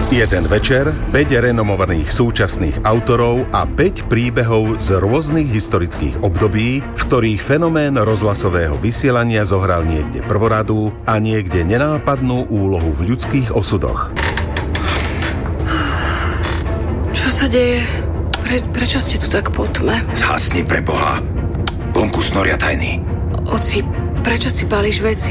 Jeden večer, 5 renomovaných súčasných autorov a 5 príbehov z rôznych historických období, v ktorých fenomén rozhlasového vysielania zohral niekde prvoradú a niekde nenápadnú úlohu v ľudských osudoch. Čo sa deje? Prečo ste tu tak po tme? Zhasni pre Boha. Vonku snoria tajný. Oci, prečo si balíš veci?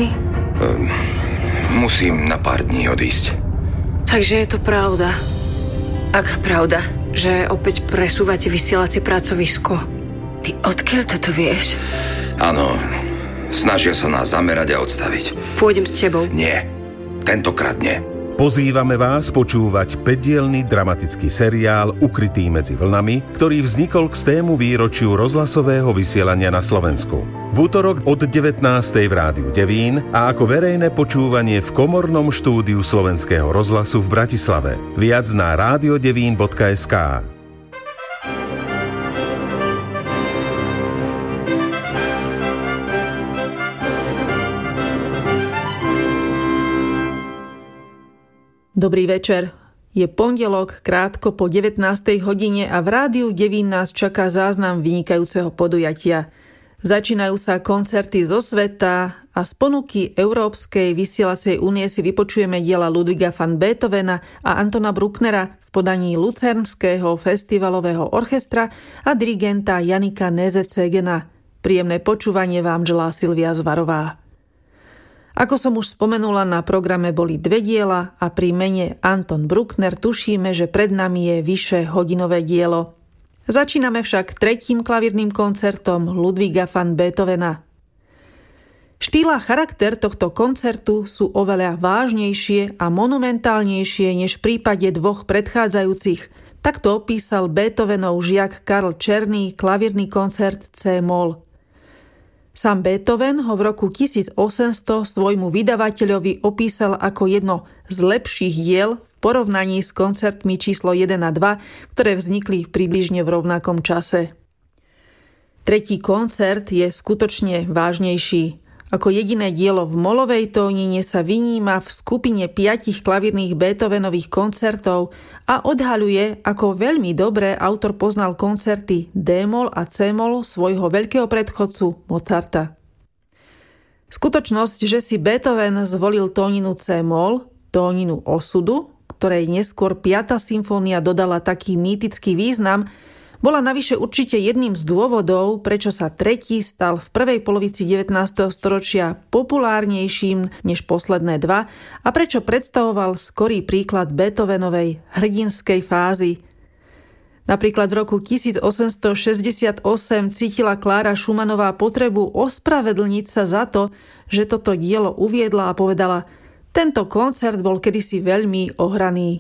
Musím na pár dní odísť. Takže je to pravda. Aká pravda? Že opäť presúvate vysielacie pracovisko. Ty odkiaľ toto vieš? Áno, snažia sa nás zamerať a odstaviť. Pôjdem s tebou. Nie, tentokrát nie. Pozývame vás počúvať 5-dielny dramatický seriál Ukrytý medzi vlnami, ktorý vznikol k stému výročiu rozhlasového vysielania na Slovensku. V útorok od 19. v Rádiu Devín a ako verejné počúvanie v komornom štúdiu Slovenského rozhlasu v Bratislave. Viac na radiodevín.sk. Dobrý večer. Je pondelok, krátko po 19. hodine a v Rádiu Devín nás čaká záznam vynikajúceho podujatia. Začínajú sa koncerty zo sveta a z ponuky Európskej vysielacej únie si vypočujeme diela Ludwiga van Beethovena a Antona Brucknera v podaní Lucernského festivalového orchestra a dirigenta Janika Nezecegena. Príjemné počúvanie vám želá Silvia Zvarová. Ako som už spomenula, na programe boli 2 diela a pri mene Anton Bruckner tušíme, že pred nami je vyše hodinové dielo. Začíname však 3. klavírnym koncertom Ludwiga van Beethovena. Štýl a charakter tohto koncertu sú oveľa vážnejšie a monumentálnejšie než v prípade 2 predchádzajúcich. Takto opísal Beethovenov žiak Karl Černý klavírny koncert C-moll. Sám Beethoven ho v roku 1800 svojmu vydavateľovi opísal ako jedno z lepších diel v porovnaní s koncertmi číslo 1 a 2, ktoré vznikli približne v rovnakom čase. 3. koncert je skutočne vážnejší. Ako jediné dielo v molovej tónine sa vyníma v skupine 5 klavírnych Beethovenových koncertov a odhaľuje, ako veľmi dobre autor poznal koncerty D-moll a C-moll svojho veľkého predchodcu Mozarta. Skutočnosť, že si Beethoven zvolil tóninu C-moll, tóninu osudu, ktorej neskôr 5. symfónia dodala taký mýtický význam, bola navyše určite jedným z dôvodov, prečo sa 3. stal v prvej polovici 19. storočia populárnejším než posledné 2 a prečo predstavoval skorý príklad Beethovenovej hrdinskej fázy. Napríklad v roku 1868 cítila Klára Schumannová potrebu ospravedlniť sa za to, že toto dielo uviedla a povedala: tento koncert bol kedysi veľmi ohraný.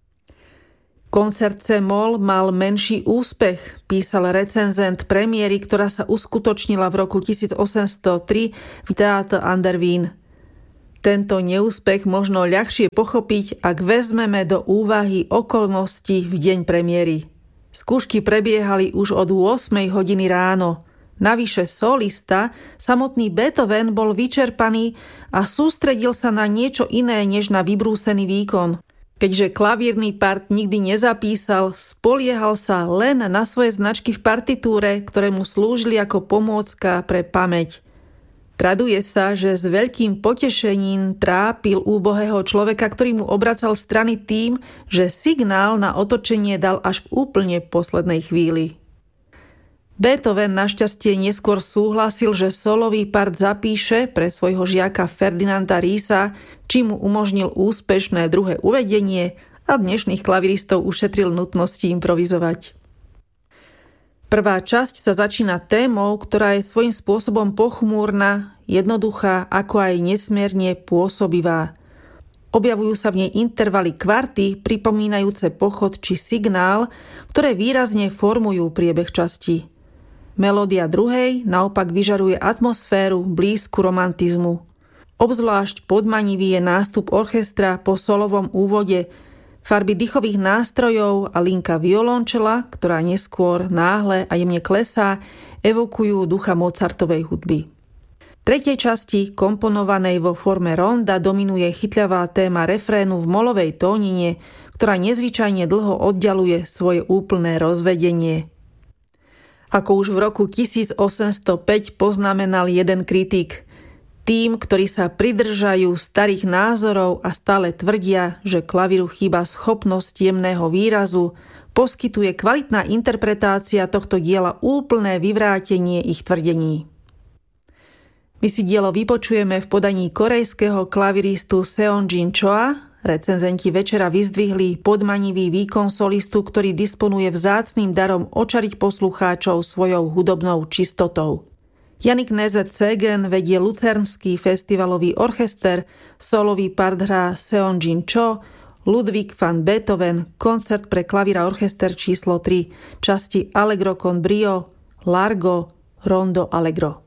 Koncert C-moll mal menší úspech, písal recenzent premiéry, ktorá sa uskutočnila v roku 1803 v Theater an der Wien. Tento neúspech možno ľahšie pochopiť, ak vezmeme do úvahy okolnosti v deň premiéry. Skúšky prebiehali už od 8 hodiny ráno. Navyše solista, samotný Beethoven, bol vyčerpaný a sústredil sa na niečo iné než na vybrúsený výkon. Keďže klavírny part nikdy nezapísal, spoliehal sa len na svoje značky v partitúre, ktoré mu slúžili ako pomôcka pre pamäť. Traduje sa, že s veľkým potešením trápil úbohého človeka, ktorý mu obracal strany tým, že signál na otočenie dal až v úplne poslednej chvíli. Beethoven našťastie neskôr súhlasil, že solový part zapíše pre svojho žiaka Ferdinanda Riesa, čím mu umožnil úspešné druhé uvedenie a dnešných klaviristov ušetril nutnosti improvizovať. Prvá časť sa začína témou, ktorá je svojím spôsobom pochmúrna, jednoduchá, ako aj nesmierne pôsobivá. Objavujú sa v nej intervaly kvarty, pripomínajúce pochod či signál, ktoré výrazne formujú priebeh časti. Melódia druhej naopak vyžaruje atmosféru blízku romantizmu. Obzvlášť podmanivý je nástup orchestra po solovom úvode, farby dýchových nástrojov a linka violončela, ktorá neskôr náhle a jemne klesá, evokujú ducha Mozartovej hudby. V tretej časti, komponovanej vo forme ronda, dominuje chytľavá téma refrénu v molovej tónine, ktorá nezvyčajne dlho oddialuje svoje úplné rozvedenie. Ako už v roku 1805 poznamenal jeden kritik, tým, ktorí sa pridržajú starých názorov a stále tvrdia, že klavíru chýba schopnosť jemného výrazu, poskytuje kvalitná interpretácia tohto diela úplné vyvrátenie ich tvrdení. My si dielo vypočujeme v podaní korejského klaviristu Seonjin Choa. Recenzenti Večera vyzdvihli podmanivý výkon solistu, ktorý disponuje vzácnym darom očariť poslucháčov svojou hudobnou čistotou. Jannik Nezet-Segen vedie Lucernský festivalový orchester, solový part hrá Seonjin Cho, Ludwig van Beethoven, koncert pre klavír a orchester číslo 3, časti Allegro con brio, Largo, Rondo Allegro.